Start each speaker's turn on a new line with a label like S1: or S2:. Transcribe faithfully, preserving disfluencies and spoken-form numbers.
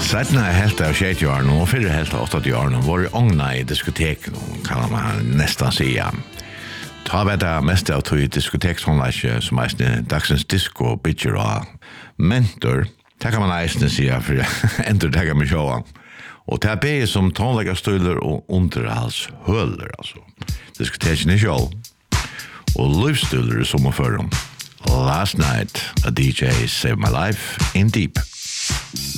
S1: Sætna helt av tjejtjörn och fyra helt av åttioåttioåren var det ångna i diskoteken, kan man nästan säga. Ta vet jag mest av tog diskotekshåndläge som är dagsens disco bitcher och mentor. Det kan man eisne säga för ändå täcka mig sjåa. Och det är be som tonläggarstuller och underhalshöller alltså. Diskoteken är sjål. Och livsstuller som och för dem. Last night, a D J saved my life in deep.